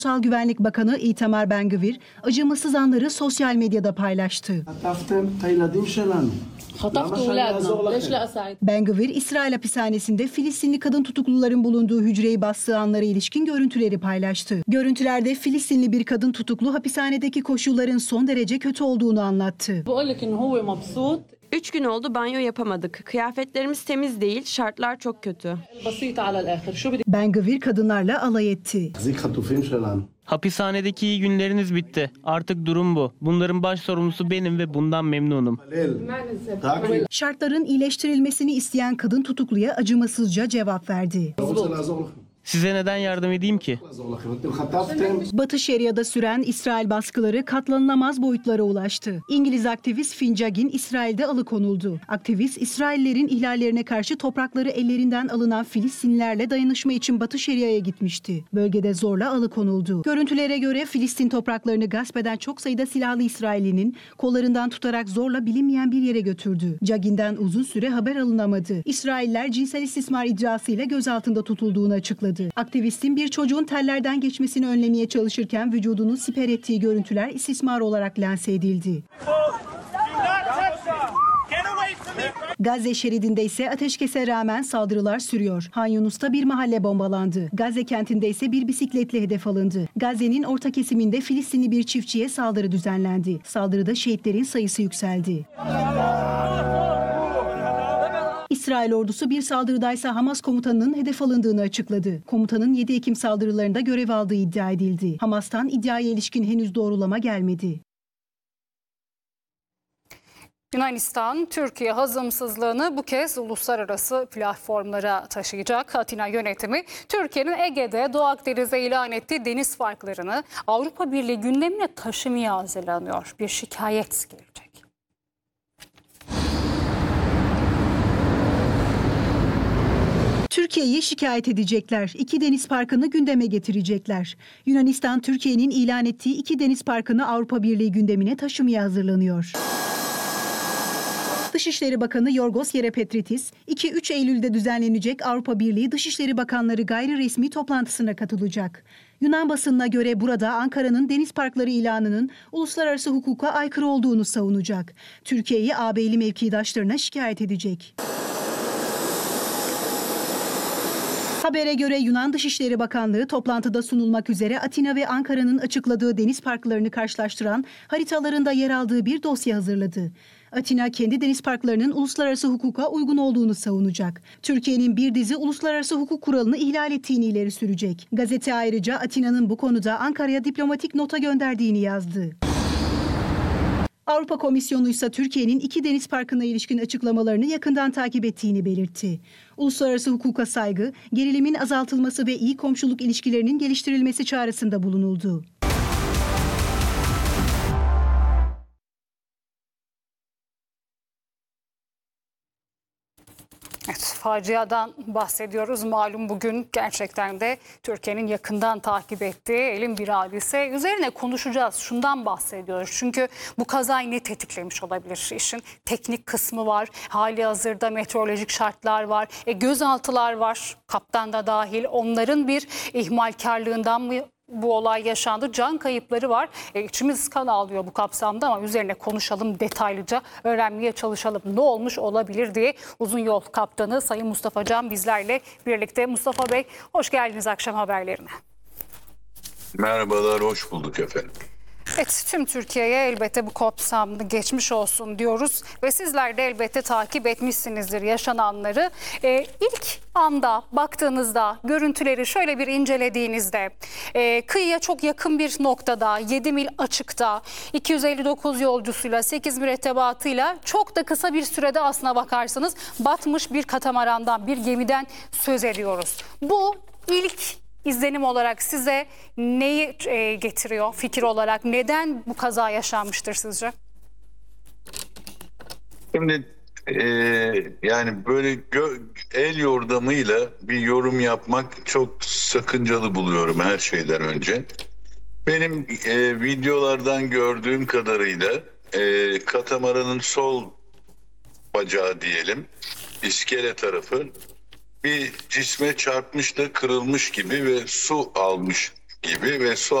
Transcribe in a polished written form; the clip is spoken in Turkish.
Ulusal Güvenlik Bakanı Itamar Ben-Gvir acımasız anları sosyal medyada paylaştı. Ben-Gvir, İsrail hapishanesinde Filistinli kadın tutukluların bulunduğu hücreyi bastığı anlara ilişkin görüntüleri paylaştı. Görüntülerde Filistinli bir kadın tutuklu hapishanedeki koşulların son derece kötü olduğunu anlattı. 3 gün oldu, banyo yapamadık. Kıyafetlerimiz temiz değil, şartlar çok kötü. Ben-Gvir kadınlarla alay etti. Hapishanedeki iyi günleriniz bitti. Artık durum bu. Bunların baş sorumlusu benim ve bundan memnunum. Şartların iyileştirilmesini isteyen kadın tutukluya acımasızca cevap verdi. Size neden yardım edeyim ki? Batı Şeria'da süren İsrail baskıları katlanılamaz boyutlara ulaştı. İngiliz aktivist Finn Jagin İsrail'de alıkonuldu. Aktivist, İsraillerin ihlallerine karşı toprakları ellerinden alınan Filistinlilerle dayanışma için Batı Şeria'ya gitmişti. Bölgede zorla alıkonuldu. Görüntülere göre Filistin topraklarını gasp eden çok sayıda silahlı İsraillinin kollarından tutarak zorla bilinmeyen bir yere götürdü. Jagin'den uzun süre haber alınamadı. İsrailler cinsel istismar iddiasıyla gözaltında tutulduğunu açıkladı. Aktivistin bir çocuğun tellerden geçmesini önlemeye çalışırken vücudunu siper ettiği görüntüler istismar olarak lanse edildi. Gazze şeridinde ise ateşkese rağmen saldırılar sürüyor. Han Yunus'ta bir mahalle bombalandı. Gazze kentinde ise bir bisikletle hedef alındı. Gazze'nin orta kesiminde Filistinli bir çiftçiye saldırı düzenlendi. Saldırıda şehitlerin sayısı yükseldi. İsrail ordusu bir saldırıdaysa Hamas komutanının hedef alındığını açıkladı. Komutanın 7 Ekim saldırılarında görev aldığı iddia edildi. Hamas'tan iddiaya ilişkin henüz doğrulama gelmedi. Yunanistan, Türkiye hazımsızlığını bu kez uluslararası platformlara taşıyacak. Atina yönetimi, Türkiye'nin Ege'de, Doğu Akdeniz'e ilan ettiği deniz farklarını Avrupa Birliği gündemine taşımaya hazırlanıyor. Bir şikayet gelecek. Türkiye'yi şikayet edecekler. 2 deniz parkını gündeme getirecekler. Yunanistan, Türkiye'nin ilan ettiği 2 deniz parkını Avrupa Birliği gündemine taşımaya hazırlanıyor. Dışişleri Bakanı Yorgos Yerepetritis, 2-3 Eylül'de düzenlenecek Avrupa Birliği Dışişleri Bakanları gayri resmi toplantısına katılacak. Yunan basınına göre burada Ankara'nın deniz parkları ilanının uluslararası hukuka aykırı olduğunu savunacak. Türkiye'yi AB'li mevkidaşlarına şikayet edecek. Habere göre Yunan Dışişleri Bakanlığı toplantıda sunulmak üzere Atina ve Ankara'nın açıkladığı deniz parklarını karşılaştıran haritalarında yer aldığı bir dosya hazırladı. Atina kendi deniz parklarının uluslararası hukuka uygun olduğunu savunacak. Türkiye'nin bir dizi uluslararası hukuk kuralını ihlal ettiğini ileri sürecek. Gazete ayrıca Atina'nın bu konuda Ankara'ya diplomatik nota gönderdiğini yazdı. Avrupa Komisyonu ise Türkiye'nin 2 deniz parkına ilişkin açıklamalarını yakından takip ettiğini belirtti. Uluslararası hukuka saygı, gerilimin azaltılması ve iyi komşuluk ilişkilerinin geliştirilmesi çağrısında bulunuldu. Evet, faciadan bahsediyoruz. Malum bugün gerçekten de Türkiye'nin yakından takip ettiği elin bir hadise. Üzerine konuşacağız. Şundan bahsediyoruz. Çünkü bu kazayı ne tetiklemiş olabilir? İşin teknik kısmı var. Hali hazırda meteorolojik şartlar var. Gözaltılar var. Kaptan da dahil. Onların bir ihmalkarlığından mı bu olay yaşandı? Can kayıpları var. İçimiz kan ağlıyor bu kapsamda ama üzerine konuşalım, detaylıca öğrenmeye çalışalım. Ne olmuş olabilir diye Uzun Yol Kaptanı Sayın Mustafa Can bizlerle birlikte. Mustafa Bey, hoş geldiniz akşam haberlerine. Merhabalar, hoş bulduk efendim. Evet, tüm Türkiye'ye elbette bu kapsamda geçmiş olsun diyoruz ve sizler de elbette takip etmişsinizdir yaşananları. İlk anda baktığınızda, görüntüleri şöyle bir incelediğinizde, kıyıya çok yakın bir noktada, 7 mil açıkta, 259 yolcusuyla, 8 mürettebatıyla çok da kısa bir sürede aslına bakarsanız batmış bir katamarandan, bir gemiden söz ediyoruz. Bu ilk İzlenim olarak size neyi getiriyor fikir olarak? Neden bu kaza yaşanmıştır sizce? Şimdi yani böyle el yordamıyla bir yorum yapmak çok sakıncalı buluyorum her şeyden önce. Benim videolardan gördüğüm kadarıyla katamaranın sol bacağı diyelim, iskele tarafı bir cisme çarpmış da kırılmış gibi ve su almış gibi ve su